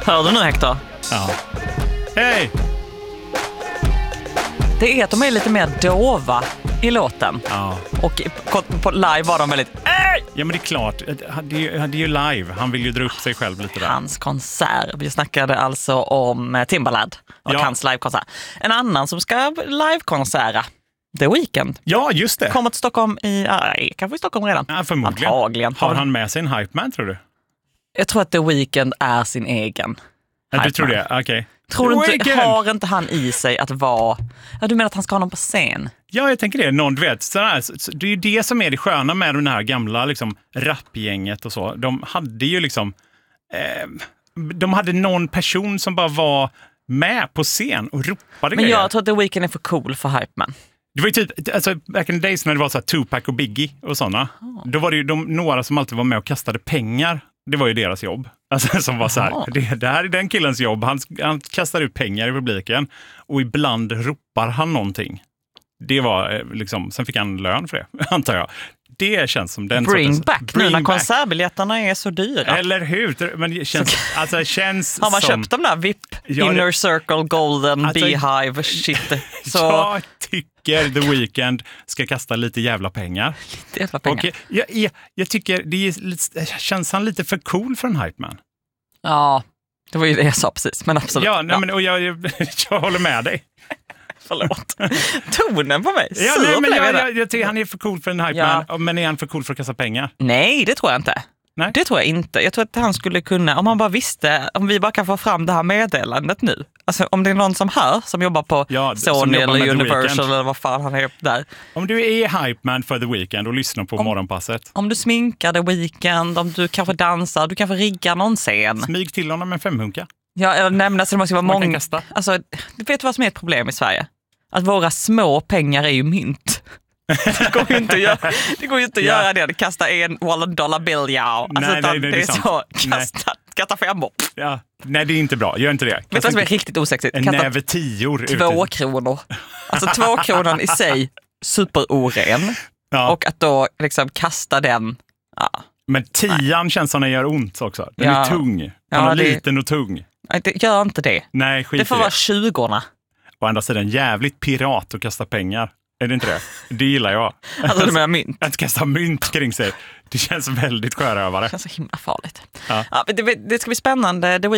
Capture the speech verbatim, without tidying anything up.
Hör du nu, Hector? Ja. Hej! Det är att de är lite mer dova i låten. Ja. Och på, på live var de väldigt... Ej! Ja, men det är klart. Det är, ju, det är ju live. Han vill ju dra upp sig själv lite där. Hans konsert. Vi snackade alltså om Timbaland och ja. hans livekonsert. En annan som ska livekonserta. The Weeknd. Ja, just det. Kommer till Stockholm i... Äh, kanske i Stockholm redan. Ja, förmodligen. Antagligen. Har han med sig en hype-man, tror du? Jag tror att The Weeknd är sin egen. Ja, du tror det? Okej. Okay. Tror du inte, har inte han i sig att vara... Ja, du menar att han ska ha någon på scen? Ja, jag tänker det. Någon, du vet, sådär, så, det är ju det som är det sköna med de här gamla liksom, rapgänget och så. De hade ju liksom... Eh, de hade någon person som bara var med på scen och ropade Men grejer. jag tror att The Weeknd är för cool för hype man. Det var ju typ, alltså back in the days när det var så här Tupac och Biggie och sådana. Oh. Då var det ju de, några som alltid var med och kastade pengar. Det var ju deras jobb. Alltså som var så här, det, det här är den killens jobb. Han, han kastar ut pengar i publiken och ibland ropar han någonting. Det var liksom, sen fick han lön för det, antar jag. Det känns som den Bring sortens, back, bring nu när konsertbiljetterna är så dyra. Eller hur? Men det känns, alltså, känns har man som, köpt de där V I P, ja, Inner Circle, Golden, alltså, Beehive, shit. Så... Jag tycker The Weeknd ska kasta lite jävla pengar. Lite jävla pengar. Och jag, jag, jag tycker, det är lite, känns han lite för cool för en hype man? Ja, det var ju det jag sa precis, men absolut. Ja, nej, ja. Men, och jag, jag, jag håller med dig. Förlåt. Tonen på mig. Ja, nej, men jag, jag, jag tycker han är för cool för en hype ja. man, men är han för cool för att kasta pengar? Nej, det tror jag inte. Nej. Det tror jag inte. Jag tror att han skulle kunna, om han bara visste, om vi bara kan få fram det här meddelandet nu. Alltså om det är någon som hör, som jobbar på ja, Sony eller Universal eller vad fan han är där. Om du är hype man för The Weeknd och lyssnar på om, morgonpasset. Om du sminkar The Weeknd, om du kanske dansar, du kanske riggar någon scen. Smyg till honom en femhunka. Ja, eller nämna så det måste vara man många. Alltså, du vet vad som är ett problem i Sverige? Att våra små pengar är ju mynt. Det går ju inte att göra det. Går ju inte att ja. göra det. Kasta en one dollar bill, ja. Alltså, nej, nej, nej, det är, det är så. Kasta, kasta femmor. Ja. Nej, det är inte bra. Gör inte det. Vet du vad som är riktigt osexigt? En näve tior. Två ute. kronor. Alltså två kronor i sig, superoren. Ja. Och att då liksom kasta den. Ja. Men tian nej. känns som den gör ont också. Den ja. är tung. Den ja, är det... liten och tung. Nej, det gör inte det. Nej, skit det får det. vara tjugorna. Å andra sidan jävligt pirat att kasta pengar. Är det inte det? Det gillar jag. Alltså du menar mynt? Att kasta mynt kring sig. Det känns väldigt sjörövare. Det känns så himla farligt. Ja. Ja, det, det ska bli spännande.